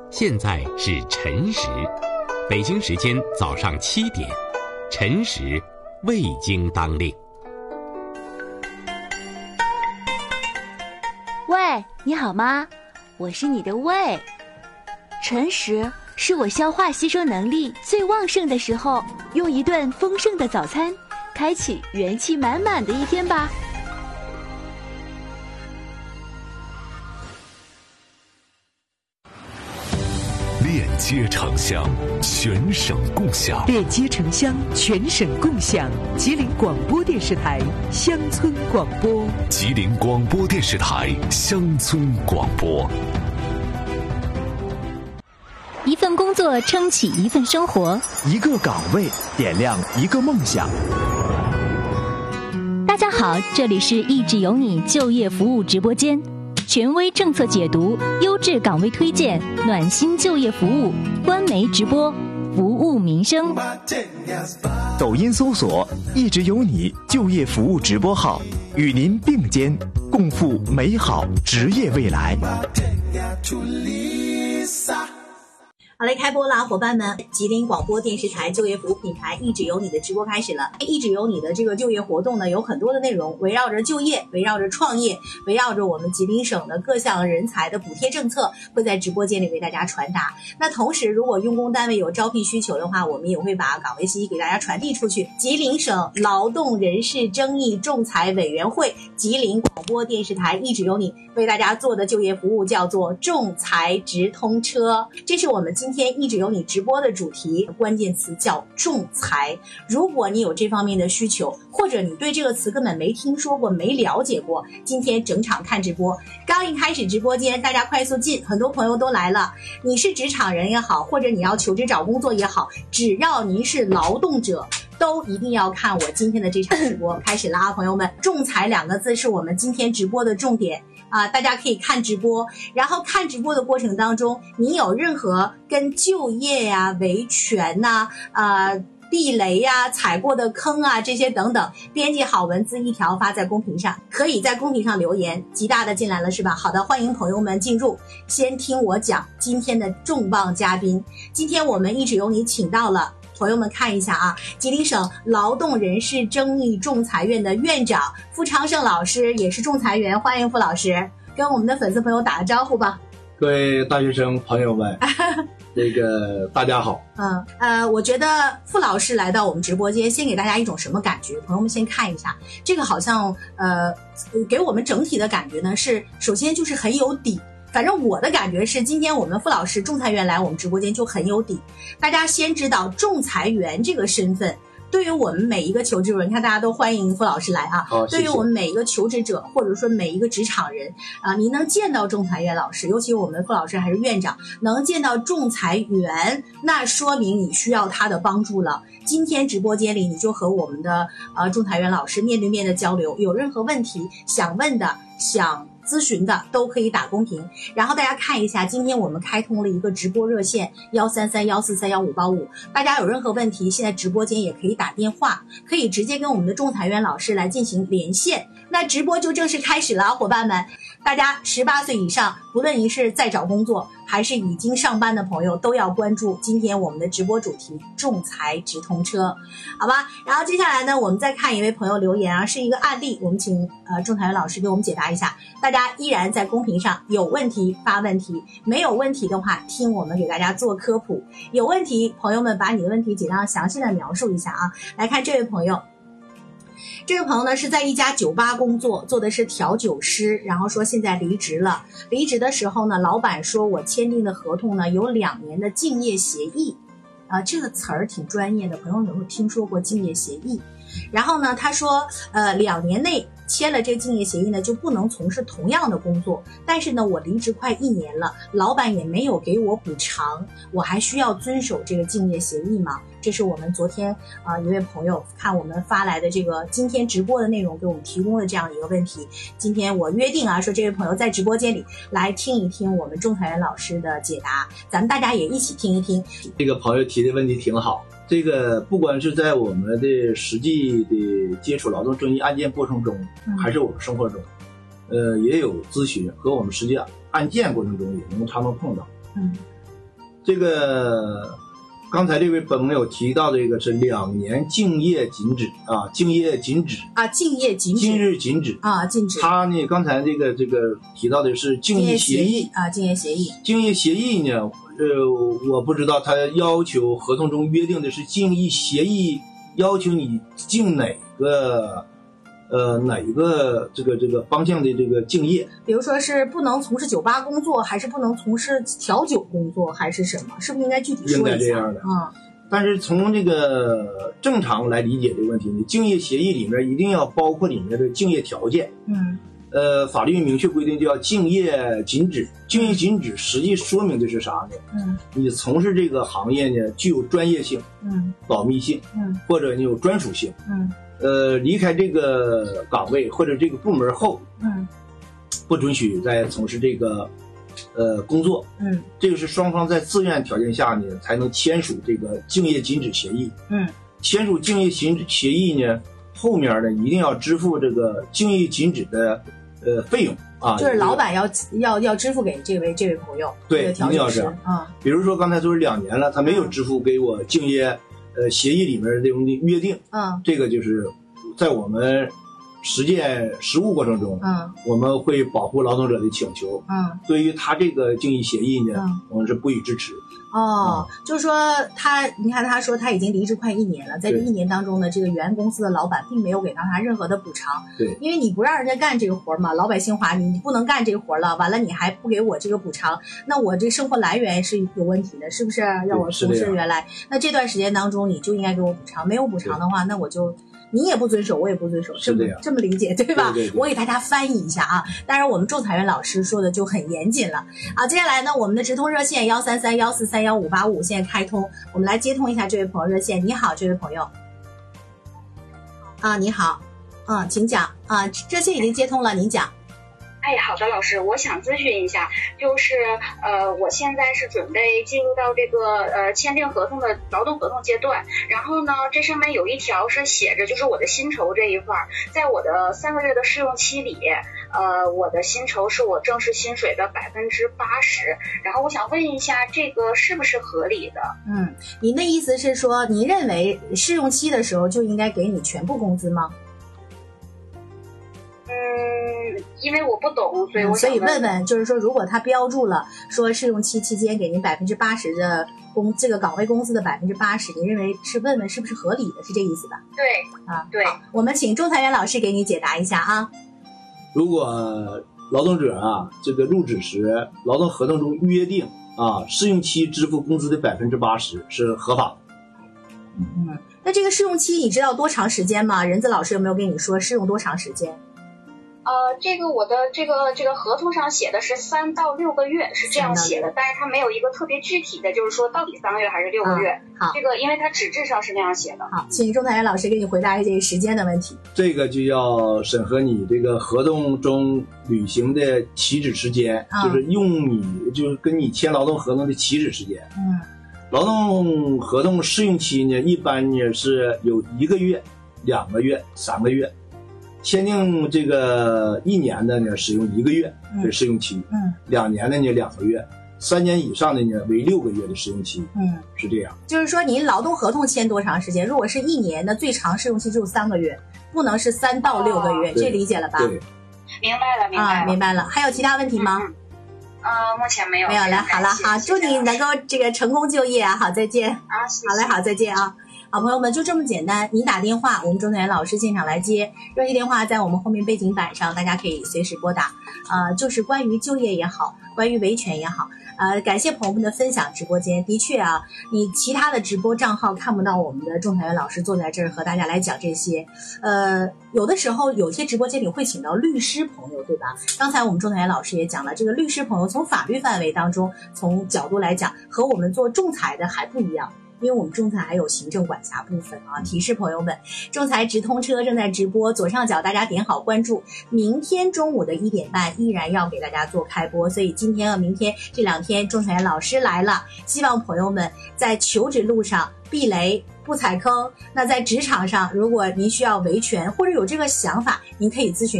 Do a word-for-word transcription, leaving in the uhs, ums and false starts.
现在是晨时，北京时间早上七点，晨时未经当令。 喂，你好吗？我是你的胃。晨时是我消化吸收能力最旺盛的时候，用一顿丰盛的早餐，开启元气满满的一天吧。 链接城乡，全省共享。 链接城乡，全省共享。吉林广播电视台乡村广播。 吉林广播电视台乡村广播。 一份工作撑起一份生活， 一个岗位点亮一个梦想。 大家好，这里是益智有你就业服务直播间。权威政策解读，优质岗位推荐，暖心就业服务，官媒直播，服务民生。 抖音搜索一直有你就业服务直播号，与您并肩共赴美好职业未来。 好嘞，开播啦，伙伴们！吉林广播电视台就业服务品牌一直有你的直播开始了。一直有你的这个就业活动呢，有很多的内容，围绕着就业，围绕着创业，围绕着我们吉林省的各项人才的补贴政策，会在直播间里为大家传达。那同时，如果用工单位有招聘需求的话，我们也会把岗位信息给大家传递出去。吉林省劳动人事争议仲裁委员会，吉林广播电视台一直有你为大家做的就业服务叫做仲裁直通车，这是我们今天一直有你直播的主题，关键词叫仲裁。如果你有这方面的需求，或者你对这个词根本没听说过，没了解过，今天整场看直播。刚一开始直播间，大家快速进，很多朋友都来了。你是职场人也好，或者你要求职找工作也好，只要您是劳动者，都一定要看我今天的这场直播。开始了啊，朋友们！仲裁两个字是我们今天直播的重点啊，大家可以看直播，然后看直播的过程当中，你有任何跟就业呀、啊、维权呐、啊、呃、地雷呀、啊、踩过的坑啊这些等等，编辑好文字一条发在公屏上，可以在公屏上留言。极大的进来了是吧？好的，欢迎朋友们进入。先听我讲今天的重磅嘉宾，今天我们一直有你请到了。朋友们看一下啊，吉林省劳动人事争议仲裁院的院长傅昌盛老师也是仲裁员，欢迎傅老师，跟我们的粉丝朋友打个招呼吧。 各位大学生朋友们，这个大家好。 嗯呃，我觉得傅老师来到我们直播间，先给大家一种什么感觉？朋友们先看一下，这个好像呃，给我们整体的感觉呢是，首先就是很有底。反正我的感觉是，今天我们傅老师仲裁员来我们直播间就很有底。大家先知道仲裁员这个身份，对于我们每一个求职者，你看大家都欢迎傅老师来啊。 哦、 对于我们每一个求职者，或者说每一个职场人啊，你能见到仲裁员老师，尤其我们傅老师还是院长，能见到仲裁员，那说明你需要他的帮助了。今天直播间里，你就和我们的呃仲裁员老师面对面的交流，有任何问题想问的，想咨询的都可以打公屏。然后大家看一下，今天我们开通了一个直播热线幺三三幺四三幺五八五，大家有任何问题，现在直播间也可以打电话，可以直接跟我们的仲裁员老师来进行连线。那直播就正式开始了啊，伙伴们，大家十八岁以上，不论你是在找工作还是已经上班的朋友，都要关注今天我们的直播主题仲裁直通车，好吧？然后接下来呢，我们再看一位朋友留言啊，是一个案例，我们请呃仲裁员老师给我们解答一下。大家依然在公屏上有问题发问题，没有问题的话听我们给大家做科普，有问题朋友们把你的问题尽量详细的描述一下啊。来看这位朋友，这位朋友呢是在一家酒吧工作，做的是调酒师，然后说现在离职了。离职的时候呢，老板说我签订的合同呢有两年的竞业协议，啊，这个词儿挺专业的，朋友有没有听说过竞业协议？然后呢，他说，呃，两年内签了这个竞业协议呢，就不能从事同样的工作。但是呢，我离职快一年了，老板也没有给我补偿，我还需要遵守这个竞业协议吗？这是我们昨天啊、呃、一位朋友看我们发来的这个今天直播的内容给我们提供的这样一个问题。今天我约定啊，说这位朋友在直播间里来听一听我们仲裁员老师的解答，咱们大家也一起听一听。 这个朋友提的问题挺好。这个不管是在我们的实际的接触劳动争议案件过程中，嗯、还是我们生活中，呃，也有咨询和我们实际案件过程中也能他们碰到。 嗯， 这个刚才这位朋友提到的这个是两年竞业禁止啊，竞业禁止啊，竞业禁止， 今日禁止啊，禁止。 他呢，刚才这个这个提到的是竞业协议啊，竞业协议。 竞业协议呢，呃，我不知道他要求合同中约定的是竞业协议要求你竞哪个。呃，哪一个这个这个方向的这个竞业？ 比如说是不能从事酒吧工作，还是不能从事调酒工作，还是什么？是不是应该具体说一下？ 应该这样的啊、嗯。 但是从这个正常来理解这个问题呢，竞业协议里面一定要包括里面的竞业条件。 嗯。 呃，法律明确规定叫竞业禁止。竞业禁止实际说明的是啥呢？ 嗯。 你从事这个行业呢，具有专业性、 嗯， 保密性， 嗯， 或者你有专属性， 嗯。 呃，离开这个岗位或者这个部门后， 嗯， 不准许再从事这个呃工作， 嗯， 这个是双方在自愿条件下呢才能签署这个竞业禁止协议， 嗯， 签署竞业禁止协议呢，后面呢一定要支付这个竞业禁止的呃费用啊， 就是老板要要要支付给这位这位朋友， 对， 这个、 一定要这样啊、嗯。 比如说刚才说是两年了，他没有支付给我竞业。呃，协议里面的这种约定， 嗯， 这个就是在我们实践实务过程中， 嗯， 我们会保护劳动者的请求， 嗯， 对于他这个竞业协议呢， 嗯， 我们是不予支持。 哦，嗯、就是说他，你看他说他已经离职快一年了，在这一年当中呢，这个原公司的老板并没有给到他任何的补偿， 对， 因为你不让人家干这个活嘛，老百姓话你不能干这个活了，完了你还不给我这个补偿，那我这生活来源是有问题的，是不是？让我从事原来，那这段时间当中你就应该给我补偿，没有补偿的话，那我就。你也不遵守，我也不遵守，这么这么理解对吧？ 对对对， 我给大家翻译一下啊。当然，我们仲裁员老师说的就很严谨了啊。接下来呢，我们的直通热线幺三三幺四三幺五八五现在开通，我们来接通一下这位朋友热线。你好，这位朋友。啊，你好，嗯，请讲啊，热线已经接通了，您讲。 哎，好的，老师，我想咨询一下，就是呃，我现在是准备进入到这个呃签订合同的劳动合同阶段，然后呢，这上面有一条是写着，就是我的薪酬这一块，在我的三个月的试用期里，呃，我的薪酬是我正式薪水的百分之八十，然后我想问一下，这个是不是合理的？ 嗯，您的意思是说，您认为试用期的时候就应该给你全部工资吗？ 嗯，因为我不懂，所以我想、嗯、所以问问，就是说，如果他标注了说试用期期间给您百分之八十的工，这个岗位工资的百分之八十，你认为是问问是不是合理的？是这意思吧？ 对， 啊， 对。 我们请仲裁员老师给你解答一下啊。 如果劳动者啊，这个入职时劳动合同中约定啊，试用期支付工资的百分之八十是合法的。 嗯，那这个试用期你知道多长时间吗？任子老师有没有跟你说试用多长时间？ 呃，这个我的这个这个合同上写的是三到六个月，是这样写的，但是它没有一个特别具体的，就是说到底三个月还是六个月。 啊、好， 这个因为它纸质上是那样写的。 好，请仲裁员老师给你回答一下这个时间的问题。 这个就要审核你这个合同中履行的起止时间， 啊、 就是用你就是跟你签劳动合同的起止时间。 嗯， 劳动合同试用期呢，一般呢是有一个月、两个月、三个月。签订这个一年的呢，使用一个月的试用期， 嗯， 两年的呢两个月，三年以上的呢为六个月的试用期， 嗯， 是这样。 就是说，您劳动合同签多长时间？如果是一年的，最长试用期只有三个月，不能是三到六个月，哦、这理解了吧？ 对， 明白了，明白了， 啊，明白了。还有其他问题吗？ 嗯呃，目前没有。 没有了，好了，好，祝你能够这个成功就业啊！好，再见。 啊，谢谢。 好嘞，好，再见啊。好，朋友们，就这么简单。你打电话，我们仲裁员老师现场来接。热线电话在我们后面背景板上，大家可以随时拨打。呃，就是关于就业也好，关于维权也好，呃，感谢朋友们的分享。直播间的确啊，你其他的直播账号看不到我们的仲裁员老师坐在这儿和大家来讲这些。呃，有的时候有些直播间里会请到律师朋友，对吧？刚才我们仲裁员老师也讲了，这个律师朋友从法律范围当中，从角度来讲，和我们做仲裁的还不一样。因为我们仲裁还有行政管辖部分啊，提示朋友们，仲裁直通车正在直播，左上角大家点好关注，明天中午的一点半依然要给大家做开播，所以今天和明天这两天仲裁员老师来了，希望朋友们在求职路上避雷不踩坑。那在职场上，如果您需要维权或者有这个想法，您可以咨询